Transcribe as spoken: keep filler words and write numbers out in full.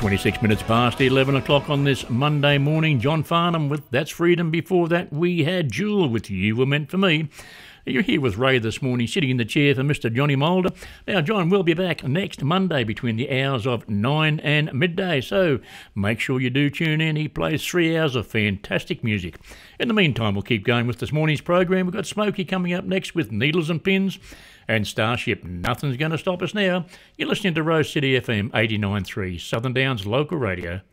twenty-six minutes past eleven o'clock on this Monday morning. John Farnham with That's Freedom. Before that, we had Jewel with You Were Meant For Me. You're here with Ray this morning, sitting in the chair for Mister Johnny Moulder. Now, John will be back next Monday between the hours of nine and midday, so make sure you do tune in. He plays three hours of fantastic music. In the meantime, we'll keep going with this morning's program. We've got Smokey coming up next with Needles and Pins and Starship. Nothing's going to stop us now. You're listening to Rose City F M eighty-nine point three, Southern Downs Local Radio.